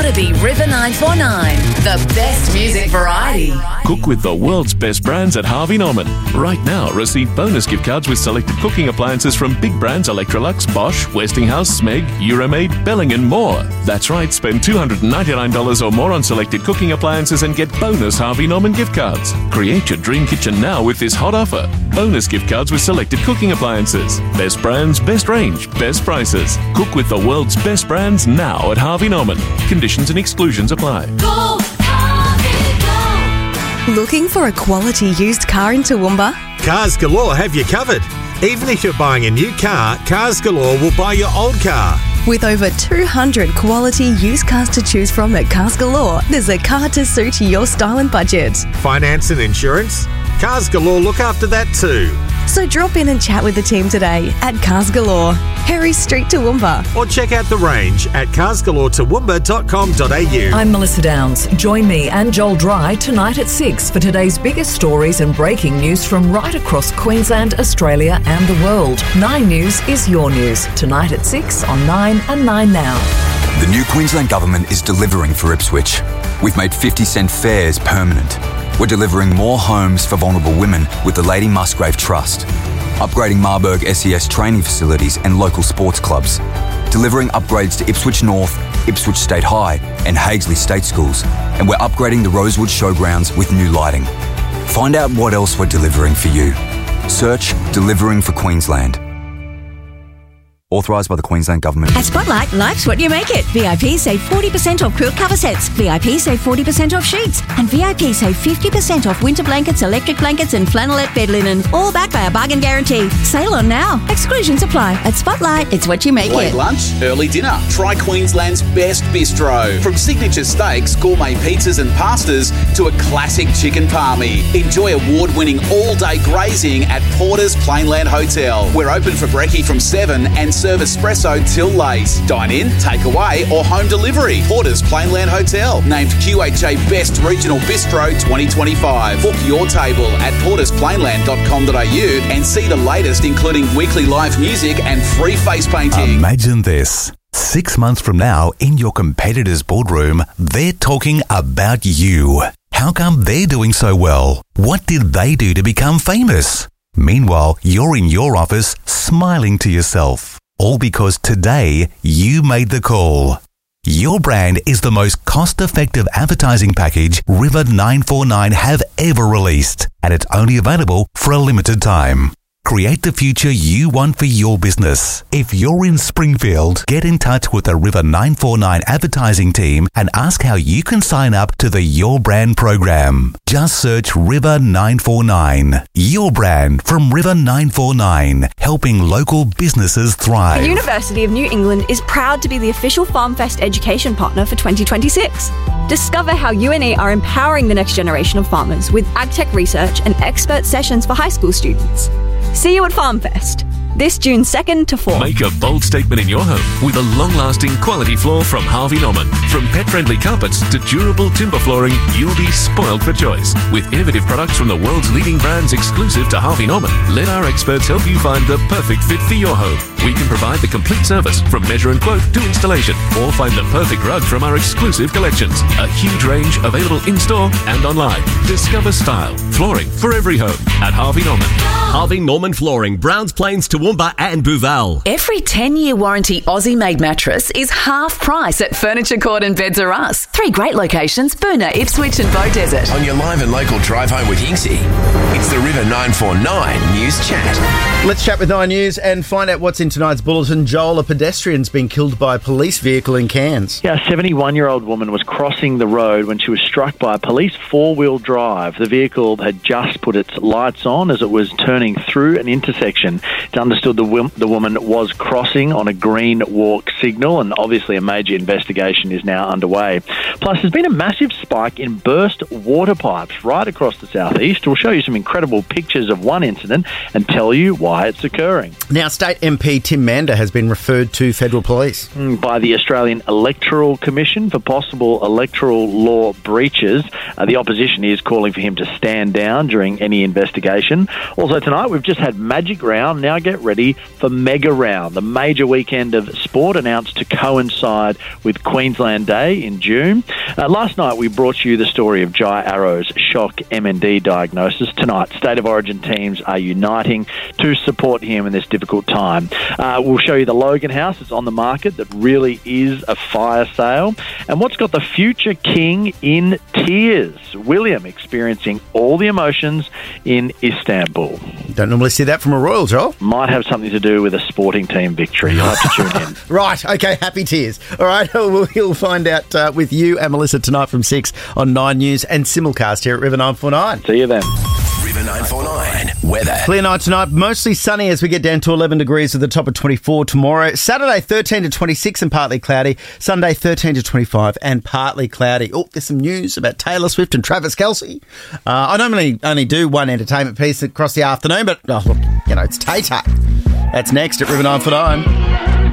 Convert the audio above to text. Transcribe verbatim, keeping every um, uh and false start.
gotta be River nine four nine, the best music variety. Cook with the world's best brands at Harvey Norman. Right now, receive bonus gift cards with selected cooking appliances from big brands Electrolux, Bosch, Westinghouse, Smeg, Euromaid, Belling and more. That's right, spend two hundred ninety-nine dollars or more on selected cooking appliances and get bonus Harvey Norman gift cards. Create your dream kitchen now with this hot offer. Bonus gift cards with selected cooking appliances. Best brands, best range, best prices. Cook with the world's best brands now at Harvey Norman. Conditions and exclusions apply. Go, Harvey, go! Looking for a quality used car in Toowoomba? Cars Galore have you covered. Even if you're buying a new car, Cars Galore will buy your old car. With over two hundred quality used cars to choose from at Cars Galore, there's a car to suit your style and budget. Finance and insurance? Cars Galore look after that too. So drop in and chat with the team today at Cars Galore, Harry Street, Toowoomba. Or check out the range at cars galore toowoomba dot com dot a u. I'm Melissa Downs. Join me and Joel Dry tonight at six for today's biggest stories and breaking news from right across Queensland, Australia and the world. Nine News is your news. Tonight at six on Nine and Nine Now. The new Queensland Government is delivering for Ipswich. We've made fifty cent fares permanent. We're delivering more homes for vulnerable women with the Lady Musgrave Trust, upgrading Marburg S E S training facilities and local sports clubs, delivering upgrades to Ipswich North, Ipswich State High and Hagesley State Schools, and we're upgrading the Rosewood Showgrounds with new lighting. Find out what else we're delivering for you. Search Delivering for Queensland. Authorised by the Queensland Government. At Spotlight, life's what you make it. V I P save forty percent off quilt cover sets. V I P save forty percent off sheets. And V I P save fifty percent off winter blankets, electric blankets and flannelette bed linen. All backed by a bargain guarantee. Sale on now. Exclusions apply. At Spotlight, it's what you make Late it. lunch, early dinner. Try Queensland's best bistro. From signature steaks, gourmet pizzas and pastas to a classic chicken palmy. Enjoy award-winning all-day grazing at Porter's Plainland Hotel. We're open for brekkie from seven and serve espresso till late. Dine in, take away or home delivery. Porter's Plainland Hotel. Named Q H A Best Regional Bistro twenty twenty-five. Book your table at porters plainland dot com dot a u and see the latest including weekly live music and free face painting. Imagine this. Six months from now, in your competitor's boardroom, they're talking about you. How come they're doing so well? What did they do to become famous? Meanwhile, you're in your office smiling to yourself. All because today you made the call. Your brand is the most cost-effective advertising package River nine four nine have ever released, and it's only available for a limited time. Create the future you want for your business. If you're in Springfield, get in touch with the River nine four nine advertising team and ask how you can sign up to the Your Brand program. Just search River nine four nine. Your Brand from River nine four nine, helping local businesses thrive. The University of New England is proud to be the official FarmFest education partner for twenty twenty-six. Discover how U N E are empowering the next generation of farmers with agtech research and expert sessions for high school students. See you at FarmFest, this June second to fourth. Make a bold statement in your home with a long-lasting quality floor from Harvey Norman. From pet-friendly carpets to durable timber flooring, you'll be spoiled for choice. With innovative products from the world's leading brands exclusive to Harvey Norman, let our experts help you find the perfect fit for your home. We can provide the complete service from measure and quote to installation, or find the perfect rug from our exclusive collections. A huge range available in-store and online. Discover style, flooring for every home at Harvey Norman. Harvey Norman Flooring, Browns Plains, Toowoomba and Booval. Every ten-year warranty Aussie-made mattress is half price at Furniture Court and Beds R Us. Three great locations, Boonah, Ipswich and Beaudesert. On your live and local drive home with Hinksy, it's the River nine four nine News Chat. Let's chat with Nine News and find out what's in tonight's bulletin. Joel, a pedestrian's been killed by a police vehicle in Cairns. Yeah, a seventy-one-year-old woman was crossing the road when she was struck by a police four-wheel drive. The vehicle had just put its lights on as it was turning through an intersection. It's understood the, w- the woman was crossing on a green walk signal, and obviously a major investigation is now underway. Plus, there's been a massive spike in burst water pipes right across the southeast. We'll show you some incredible pictures of one incident and tell you why it's occurring. Now, State M P Tim Mander has been referred to federal police by the Australian Electoral Commission for possible electoral law breaches. Uh, the opposition is calling for him to stand down during any investigation. Also tonight, we've just had Magic Round. Now get ready for Mega Round, the major weekend of sport announced to coincide with Queensland Day in June. Uh, last night we brought you the story of Jai Arrow's shock M N D diagnosis. Tonight, State of Origin teams are uniting to support him in this difficult time. Uh, we'll show you the Logan House. It's on the market. That really is a fire sale. And what's got the future king in tears? William experiencing all the emotions in Istanbul. Don't normally see that from a royal, Joel. Might have something to do with a sporting team victory. You'll have to tune in. Right, okay, happy tears. All right, we'll, we'll find out uh, with you and Melissa tonight from six on Nine News and simulcast here at River nine four nine. See you then. River nine four nine weather. Clear night tonight, mostly sunny as we get down to eleven degrees with the top of twenty-four tomorrow. Saturday, thirteen to twenty-six and partly cloudy. Sunday, thirteen to twenty-five and partly cloudy. Oh, there's some news about Taylor Swift and Travis Kelce. Uh, I normally only do one entertainment piece across the afternoon, but, oh, look, you know, it's Tay-Tay. That's next at River nine four nine.